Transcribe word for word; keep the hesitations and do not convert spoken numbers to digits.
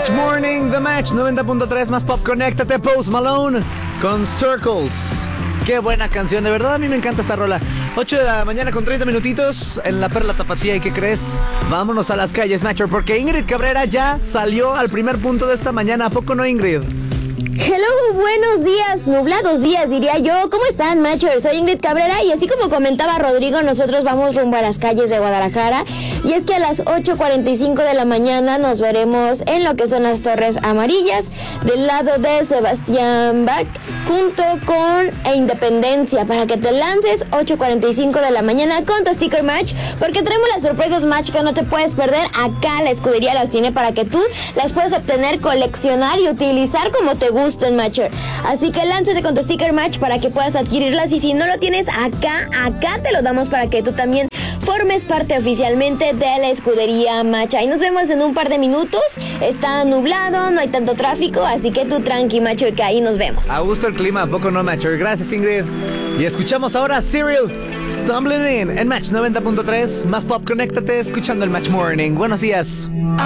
Match Morning, The Match noventa punto tres más pop. Conéctate, Post Malone con Circles. Qué buena canción, de verdad a mí me encanta esta rola. ocho de la mañana con treinta minutitos en la Perla Tapatía. ¿Y qué crees? Vámonos a las calles, Matcher, porque Ingrid Cabrera ya salió al primer punto de esta mañana. ¿A poco no, Ingrid? Hello, buenos días, nublados días diría yo. ¿Cómo están, Matchers? Soy Ingrid Cabrera y así como comentaba Rodrigo, nosotros vamos rumbo a las calles de Guadalajara. Y es que a las ocho cuarenta y cinco de la mañana nos veremos en lo que son las Torres Amarillas, del lado de Sebastián Bach, junto con e Independencia, para que te lances ocho cuarenta y cinco de la mañana con tu sticker match, porque tenemos las sorpresas match que no te puedes perder. Acá la escudería las tiene para que tú las puedas obtener, coleccionar y utilizar como te gusta en Matcher. Así que lánzate con tu sticker match para que puedas adquirirlas, y si no lo tienes acá, acá te lo damos para que tú también formes parte oficialmente de la escudería Match. Y nos vemos en un par de minutos. Está nublado, no hay tanto tráfico, así que tú tranqui, Matcher, que ahí nos vemos. A gusto el clima, ¿a poco no, Matcher? Gracias, Ingrid. Y escuchamos ahora Serial, Stumbling In, en Match noventa punto tres más pop. Conéctate escuchando el Match Morning. Buenos días.